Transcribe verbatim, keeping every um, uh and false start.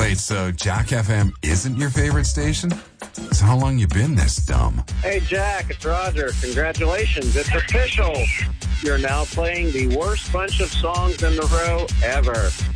Wait, so Jack F M isn't your favorite station? So how long you been this dumb? Hey, Jack, it's Roger. Congratulations. It's official. You're now playing the worst bunch of songs in the row ever.